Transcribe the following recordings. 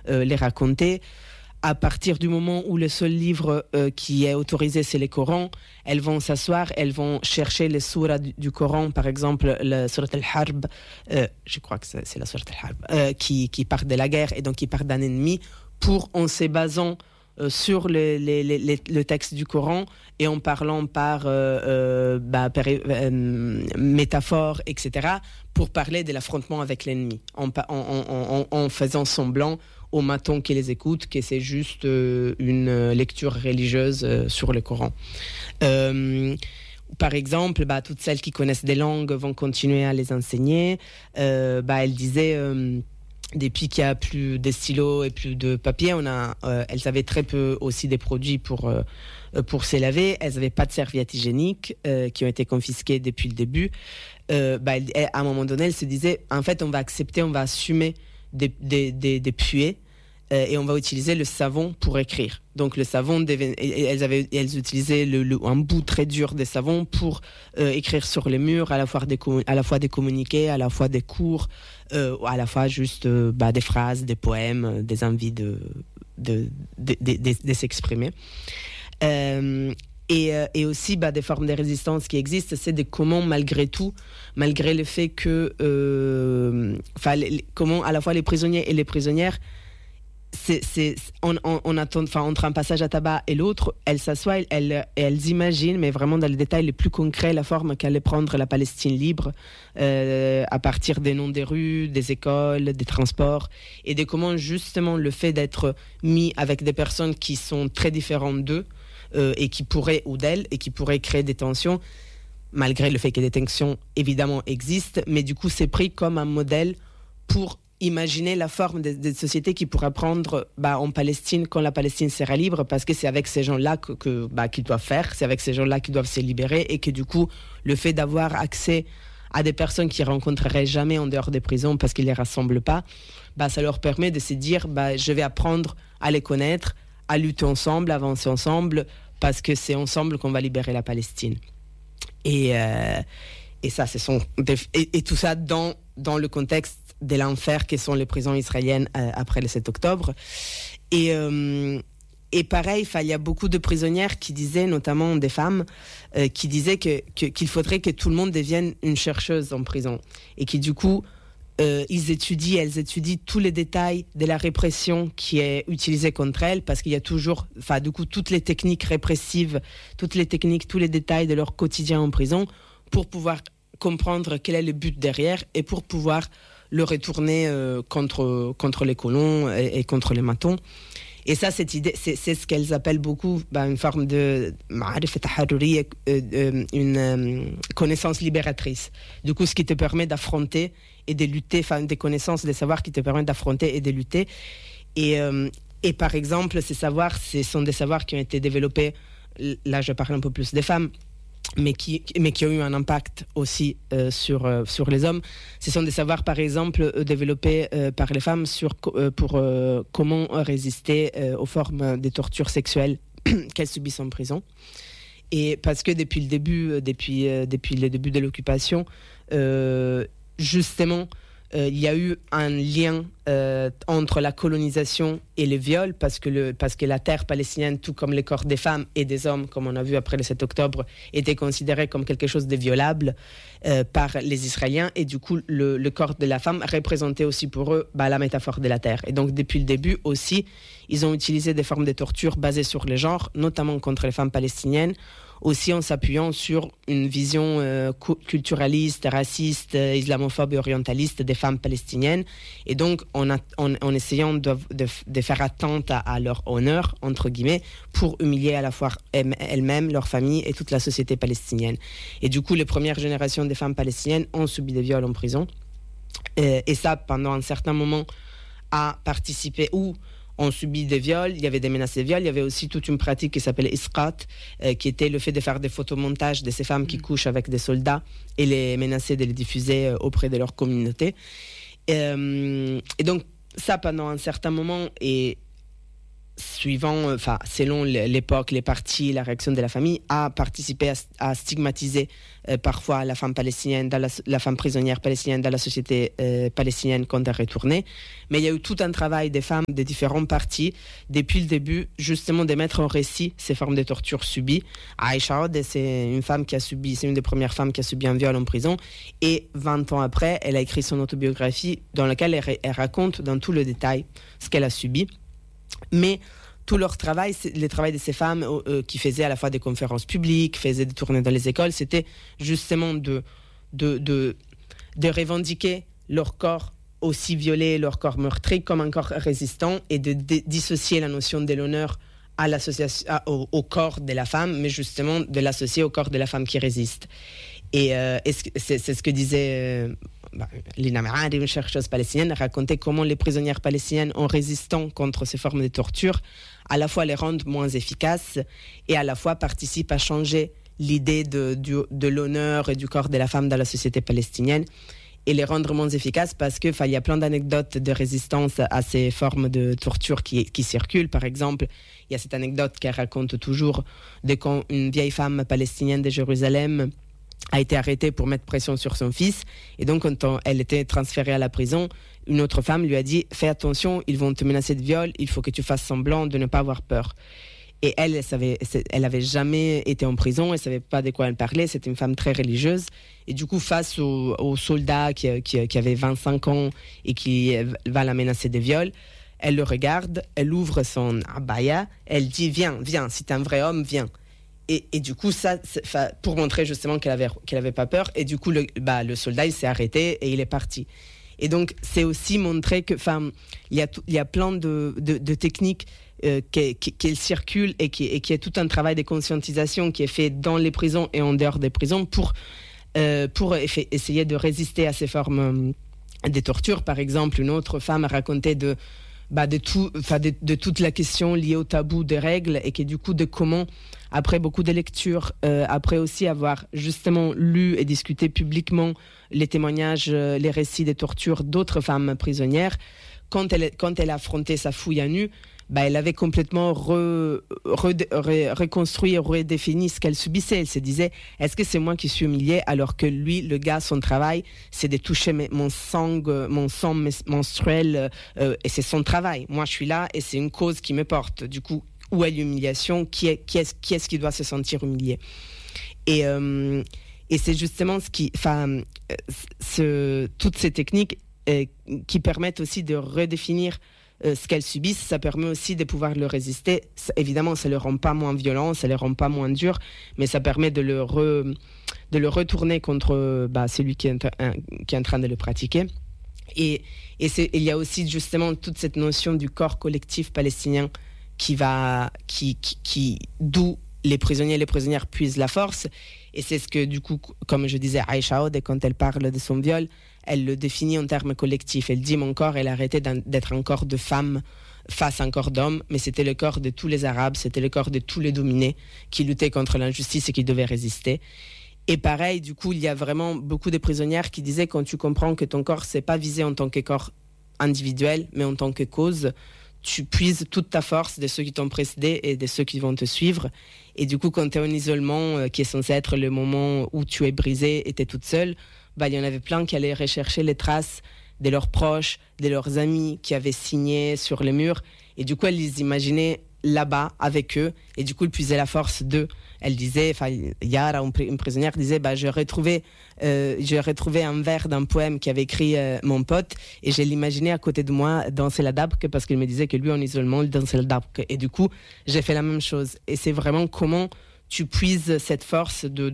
les raconter. À partir du moment où le seul livre qui est autorisé, c'est le Coran, elles vont s'asseoir, elles vont chercher les souras du Coran, par exemple la sourate al-Harb, je crois que c'est la sourate al-Harb, qui parle de la guerre et donc qui parle d'un ennemi, en se basant sur le texte du Coran et en parlant par métaphore, etc., pour parler de l'affrontement avec l'ennemi, en faisant semblant aux matons qui les écoutent que c'est juste une lecture religieuse sur le Coran. Par exemple, toutes celles qui connaissent des langues vont continuer à les enseigner. Elle disait... depuis qu'il n'y a plus de stylos et plus de papier, elles avaient très peu aussi des produits pour se laver. Elles n'avaient pas de serviettes hygiéniques qui ont été confisquées depuis le début. À un moment donné, elles se disaient, en fait, on va assumer des puées et on va utiliser le savon pour écrire. Donc le savon, elles utilisaient un bout très dur de savon pour écrire sur les murs, à la fois des communiqués, à la fois des cours, à la fois juste des phrases, des poèmes, des envies de s'exprimer. Et aussi des formes de résistance qui existent, c'est de comment malgré tout, malgré le fait que comment à la fois les prisonniers et les prisonnières, entre un passage à tabac et l'autre, elles s'assoient, elles imaginent, mais vraiment dans les détails les plus concrets, la forme qu'allait prendre la Palestine libre à partir des noms des rues, des écoles, des transports, et de comment justement le fait d'être mis avec des personnes qui sont très différentes d'eux et qui pourraient créer des tensions, malgré le fait que des tensions évidemment existent, mais du coup c'est pris comme un modèle pour imaginer la forme des sociétés qui pourra prendre en Palestine quand la Palestine sera libre, parce que c'est avec ces gens-là qu'ils doivent faire, c'est avec ces gens-là qu'ils doivent se libérer, et que du coup le fait d'avoir accès à des personnes qu'ils ne rencontreraient jamais en dehors des prisons parce qu'ils ne les rassemblent pas, ça leur permet de se dire je vais apprendre à les connaître, à lutter ensemble, à avancer ensemble, parce que c'est ensemble qu'on va libérer la Palestine. Et ça, et tout ça dans le contexte de l'enfer que sont les prisons israéliennes après le 7 octobre. Et pareil, il y a beaucoup de prisonnières qui disaient, notamment des femmes, qui disaient qu'il faudrait que tout le monde devienne une chercheuse en prison. Et qui du coup, elles étudient tous les détails de la répression qui est utilisée contre elles, parce qu'il y a toujours, du coup, toutes les techniques répressives, tous les détails de leur quotidien en prison, pour pouvoir comprendre quel est le but derrière et pour pouvoir le retourner contre les colons et contre les matons. Et ça, cette idée, c'est ce qu'elles appellent beaucoup une forme de une connaissance libératrice. Du coup, ce qui te permet d'affronter et de lutter, des connaissances, des savoirs qui te permettent d'affronter et de lutter. Et par exemple, ces savoirs, ce sont des savoirs qui ont été développés, là je parle un peu plus des femmes, mais qui ont eu un impact aussi sur les hommes. Ce sont des savoirs, par exemple, développés par les femmes pour comment résister aux formes de tortures sexuelles qu'elles subissent en prison. Et parce que depuis le début de l'occupation, justement, il y a eu un lien entre la colonisation et le viol, parce que la terre palestinienne, tout comme les corps des femmes et des hommes, comme on a vu après le 7 octobre, était considéré comme quelque chose de violable par les Israéliens, et du coup le corps de la femme représentait aussi pour eux la métaphore de la terre. Et donc depuis le début aussi, ils ont utilisé des formes de torture basées sur le genre, notamment contre les femmes palestiniennes, aussi en s'appuyant sur une vision culturaliste, raciste, islamophobe et orientaliste des femmes palestiniennes, et donc en essayant de faire atteinte à leur honneur, entre guillemets, pour humilier à la fois elles-mêmes, leur famille et toute la société palestinienne. Et du coup, les premières générations des femmes palestiniennes ont subi des viols en prison, et ça, pendant un certain moment, a participé ou ont subi des viols, il y avait des menaces de viol, il y avait aussi toute une pratique qui s'appelait isqat, qui était le fait de faire des photomontages de ces femmes qui couchent avec des soldats et les menacer de les diffuser auprès de leur communauté. Et donc ça, pendant un certain moment, et selon l'époque, les partis, la réaction de la famille, a participé à stigmatiser parfois la femme palestinienne, la femme prisonnière palestinienne dans la société palestinienne quand elle retournait. Mais il y a eu tout un travail des femmes des différents partis, depuis le début, justement de mettre en récit ces formes de torture subies. Aïcha Od, c'est une des premières femmes qui a subi un viol en prison. Et 20 ans après, elle a écrit son autobiographie dans laquelle elle raconte dans tout le détail ce qu'elle a subi. Mais tout leur travail, le travail de ces femmes qui faisaient à la fois des conférences publiques, faisaient des tournées dans les écoles, c'était justement de revendiquer leur corps aussi violé, leur corps meurtri comme un corps résistant, et de dissocier la notion de l'honneur à l'association, au corps de la femme, mais justement de l'associer au corps de la femme qui résiste. Et c'est ce que disait Lina Merari, une chercheuse palestinienne, racontait comment les prisonnières palestiniennes, en résistant contre ces formes de torture, à la fois les rendent moins efficaces et à la fois participent à changer l'idée de l'honneur et du corps de la femme dans la société palestinienne, et les rendre moins efficaces parce qu'il y a plein d'anecdotes de résistance à ces formes de torture qui circulent. Par exemple, il y a cette anecdote qu'elle raconte toujours de quand une vieille femme palestinienne de Jérusalem a été arrêtée pour mettre pression sur son fils, et donc quand elle était transférée à la prison, une autre femme lui a dit « Fais attention, ils vont te menacer de viol, il faut que tu fasses semblant de ne pas avoir peur ». Et elle avait jamais été en prison, elle savait pas de quoi elle parlait, c'était une femme très religieuse, et du coup face au soldat qui avait 25 ans et qui va la menacer de viol, elle le regarde, elle ouvre son abaya, elle dit « Viens, si t'es un vrai homme, viens ». Et du coup, ça, pour montrer justement qu'elle avait pas peur. Et du coup, le soldat, il s'est arrêté et il est parti. Et donc, c'est aussi montrer que, il y a plein de techniques qui circulent et qui est tout un travail de conscientisation qui est fait dans les prisons et en dehors des prisons pour essayer de résister à ces formes de torture. Par exemple, une autre femme a raconté de toute la question liée au tabou des règles, et qui du coup de comment, après beaucoup de lectures, après aussi avoir justement lu et discuté publiquement les témoignages, les récits des tortures d'autres femmes prisonnières, quand elle a affronté sa fouille à nu, elle avait complètement reconstruit, redéfini ce qu'elle subissait. Elle se disait, est-ce que c'est moi qui suis humiliée, alors que lui, le gars, son travail, c'est de toucher mon sang menstruel, et c'est son travail. Moi, je suis là et c'est une cause qui me porte. Du coup, où est l'humiliation ? Qui est-ce qui doit se sentir humilié ? Et c'est justement toutes ces techniques qui permettent aussi de redéfinir ce qu'elles subissent. Ça permet aussi de pouvoir le résister. Évidemment, ça ne le rend pas moins violent, ça ne le rend pas moins dur, mais ça permet de le retourner contre celui qui est en train de le pratiquer. Et il y a aussi justement toute cette notion du corps collectif palestinien d'où les prisonniers et les prisonnières puisent la force. Et c'est ce que, du coup, comme je disais, Aïcha Od, quand elle parle de son viol, elle le définit en termes collectifs. Elle dit « Mon corps, elle a arrêté d'être un corps de femme face à un corps d'homme, mais c'était le corps de tous les Arabes, c'était le corps de tous les dominés qui luttaient contre l'injustice et qui devaient résister. » Et pareil, du coup, il y a vraiment beaucoup de prisonnières qui disaient « Quand tu comprends que ton corps, c'est pas visé en tant que corps individuel, mais en tant que cause, tu puises toute ta force de ceux qui t'ont précédé et de ceux qui vont te suivre. Et du coup, quand tu es en isolement, qui est censé être le moment où tu es brisée et tu es toute seule, il y en avait plein qui allaient rechercher les traces de leurs proches, de leurs amis qui avaient signé sur les murs. Et du coup, elles les imaginaient là-bas avec eux. Et du coup, elles puisaient la force d'eux. Elle disait, Yara, une prisonnière, disait, j'ai retrouvé un vers d'un poème qu'avait écrit mon pote, et je l'imaginais à côté de moi danser la dabke, parce qu'il me disait que lui, en isolement, il dansait la dabke. Et du coup, j'ai fait la même chose. Et c'est vraiment comment tu puises cette force de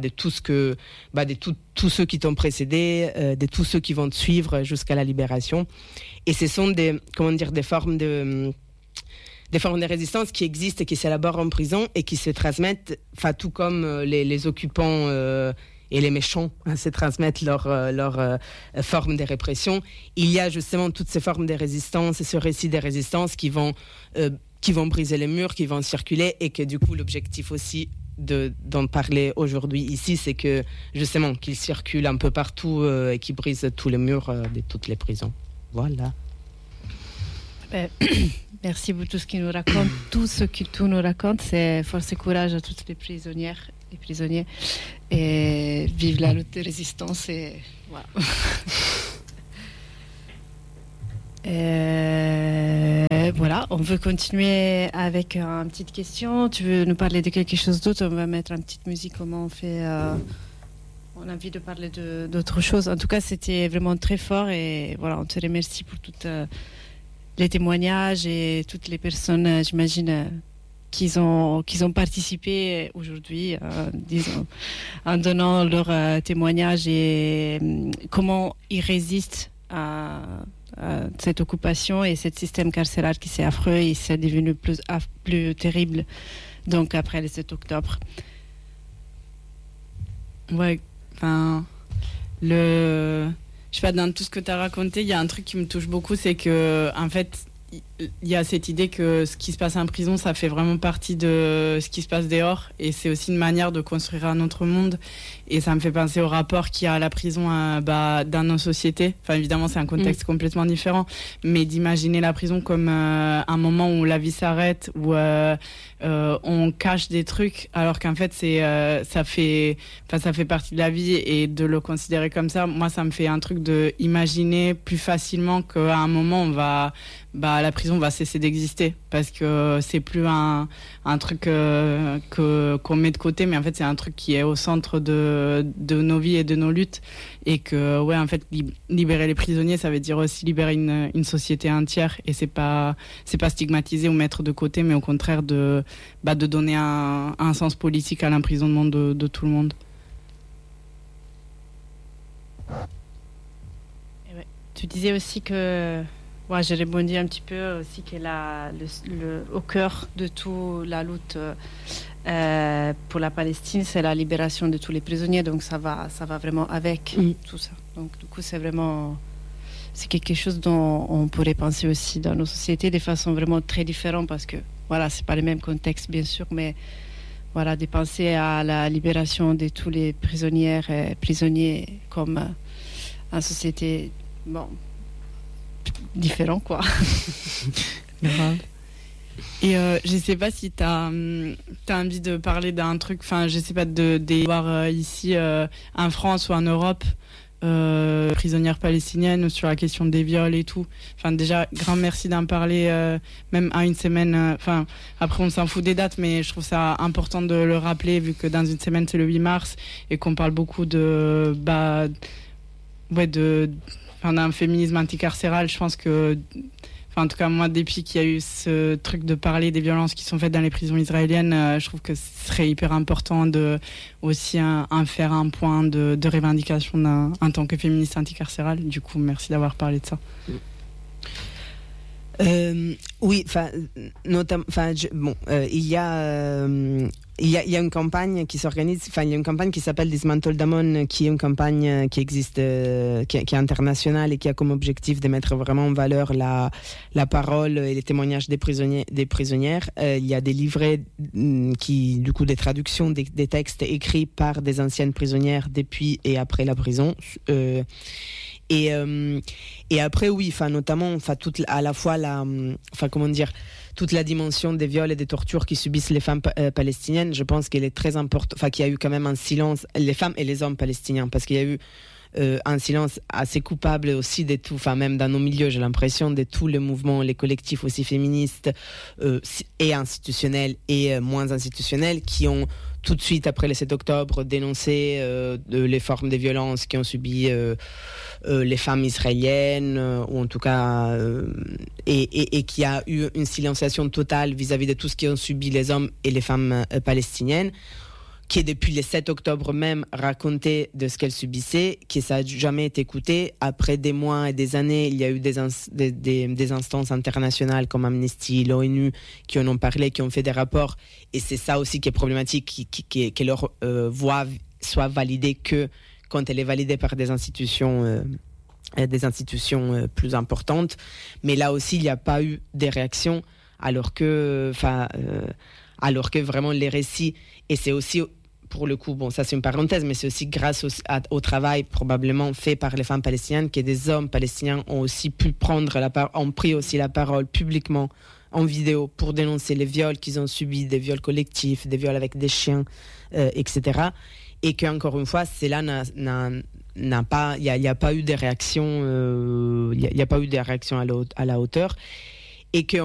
tous ceux qui t'ont précédé, de tous ceux qui vont te suivre jusqu'à la libération. Et ce sont des formes de résistance qui existent et qui s'élaborent en prison et qui se transmettent, tout comme les occupants et les méchants se transmettent leur forme de répression. Il y a justement toutes ces formes de résistance et ce récit des résistances qui vont briser les murs, qui vont circuler, et que du coup l'objectif aussi d'en parler aujourd'hui ici, c'est que justement qu'ils circulent un peu partout et qu'ils brisent tous les murs de toutes les prisons. Voilà. Merci pour tout ce qu'il nous raconte. Tout ce qu'il nous raconte, c'est force et courage à toutes les prisonnières et prisonniers. Et vive la lutte de résistance. Et voilà. Voilà, on veut continuer avec une petite question. Tu veux nous parler de quelque chose d'autre? On va mettre une petite musique. Comment on fait on a envie de parler d'autre chose. En tout cas, c'était vraiment très fort. Et voilà, on te remercie pour toutes les témoignages et toutes les personnes, j'imagine, qui ont participé aujourd'hui, disons, en donnant leur témoignage et comment ils résistent à cette occupation et ce système carcéral qui s'est affreux et c'est devenu plus terrible donc après le 7 octobre. Ouais, enfin, je sais pas, dans tout ce que tu as raconté, il y a un truc qui me touche beaucoup, c'est que, en fait, il y a cette idée que ce qui se passe en prison, ça fait vraiment partie de ce qui se passe dehors. Et c'est aussi une manière de construire un autre monde. Et ça me fait penser au rapport qu'il y a à la prison dans nos sociétés. Enfin, évidemment, c'est un contexte complètement différent. Mais d'imaginer la prison comme un moment où la vie s'arrête, où on cache des trucs, alors qu'en fait, ça fait partie de la vie. Et de le considérer comme ça, moi, ça me fait un truc de imaginer plus facilement qu'à un moment, la prison va cesser d'exister parce que c'est plus un truc qu'on met de côté, mais en fait c'est un truc qui est au centre de nos vies et de nos luttes, et que ouais, en fait libérer les prisonniers, ça veut dire aussi libérer une société entière, et c'est pas stigmatiser ou mettre de côté, mais au contraire de donner un sens politique à l'emprisonnement de tout le monde. Et ouais. Tu disais aussi que ouais, j'ai rebondi un petit peu aussi que au cœur de toute la lutte pour la Palestine, c'est la libération de tous les prisonniers. Donc ça va vraiment avec tout ça. Donc du coup, c'est quelque chose dont on pourrait penser aussi dans nos sociétés de façon vraiment très différente, parce que voilà, c'est pas le même contexte bien sûr, mais voilà, de penser à la libération de tous les prisonnières et prisonniers comme une société différent, quoi. Et je sais pas si t'as envie de parler d'un truc, enfin je sais pas, de voir ici en France ou en Europe, prisonnières palestiniennes, sur la question des viols et tout. Enfin déjà, grand merci d'en parler, même à une semaine. Enfin après on s'en fout des dates, mais je trouve ça important de le rappeler, vu que dans une semaine c'est le 8 mars et qu'on parle beaucoup d'un féminisme anticarcéral. Je pense que, en tout cas moi, depuis qu'il y a eu ce truc de parler des violences qui sont faites dans les prisons israéliennes, je trouve que ce serait hyper important de aussi faire un point de revendication en tant que féministe anticarcéral. Du coup, merci d'avoir parlé de ça. Oui, notamment, il y a une campagne qui s'organise, il y a une campagne qui s'appelle Dismantle Damon, qui est une campagne qui existe, qui est internationale et qui a comme objectif de mettre vraiment en valeur la parole et les témoignages des prisonnières. Il y a des livrets des traductions des textes écrits par des anciennes prisonnières depuis et après la prison. Et après, oui, notamment, à la fois toute la dimension des viols et des tortures qui subissent les femmes palestiniennes, je pense qu'elle est très importante, qu'il y a eu quand même un silence, les femmes et les hommes palestiniens, parce qu'il y a eu un silence assez coupable aussi de tout, même dans nos milieux, j'ai l'impression, de tous les mouvements, les collectifs aussi féministes et institutionnels et moins institutionnels, qui ont tout de suite après le 7 octobre dénoncé les formes de violence qui ont subi les femmes israéliennes, ou en tout cas et qui a eu une silenciation totale vis-à-vis de tout ce qu'ont subi les hommes et les femmes palestiniennes, qui depuis le 7 octobre même racontait de ce qu'elles subissaient, qui ça n'a jamais été écouté. Après des mois et des années, il y a eu des instances internationales comme Amnesty, l'ONU, qui en ont parlé, qui ont fait des rapports. Et c'est ça aussi qui est problématique, que leur voix soit validée que quand elle est validée par des institutions plus importantes. Mais là aussi, il n'y a pas eu des réactions, alors que vraiment les récits, et c'est aussi pour le coup, bon, ça c'est une parenthèse, mais c'est aussi grâce au travail probablement fait par les femmes palestiniennes que des hommes palestiniens ont aussi pu ont pris aussi la parole publiquement en vidéo pour dénoncer les viols qu'ils ont subis, des viols collectifs, des viols avec des chiens, etc. Et qu'encore une fois, cela n'a pas, il n'y a pas eu des réactions, il n'y a pas eu des réactions à la hauteur, et que